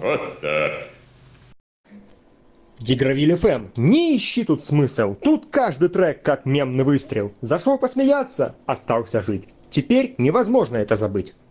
Вот так. Дигравиль ФМ, не ищи тут смысл. Тут каждый трек как мемный выстрел. Зашел посмеяться, остался жить. Теперь невозможно это забыть.